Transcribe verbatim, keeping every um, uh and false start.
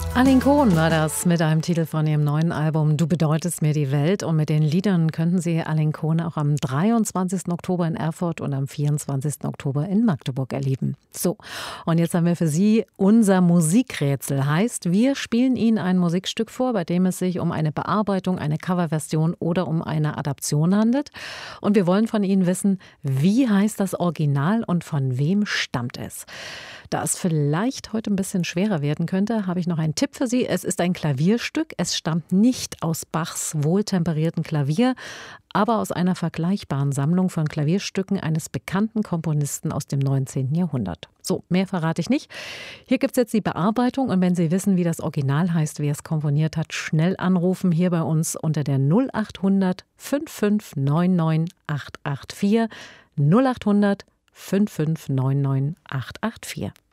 Arlene Kohn war das mit einem Titel von ihrem neuen Album Du bedeutest mir die Welt. Und mit den Liedern könnten Sie Arlene Kohn auch am dreiundzwanzigsten Oktober in Erfurt und am vierundzwanzigsten Oktober in Magdeburg erleben. So, und jetzt haben wir für Sie unser Musikrätsel. Heißt, wir spielen Ihnen ein Musikstück vor, bei dem es sich um eine Bearbeitung, eine Coverversion oder um eine Adaption handelt. Und wir wollen von Ihnen wissen, wie heißt das Original und von wem stammt es? Da es vielleicht heute ein bisschen schwerer werden könnte, habe ich noch einen Tipp für Sie. Es ist ein Klavierstück. Es stammt nicht aus Bachs wohltemperierten Klavier, aber aus einer vergleichbaren Sammlung von Klavierstücken eines bekannten Komponisten aus dem neunzehnten Jahrhundert. So, mehr verrate ich nicht. Hier gibt es jetzt die Bearbeitung und wenn Sie wissen, wie das Original heißt, wer es komponiert hat, schnell anrufen hier bei uns unter der null acht hundert fünf fünf neun neun acht acht vier null acht hundert fünf fünf neun neun acht acht vier.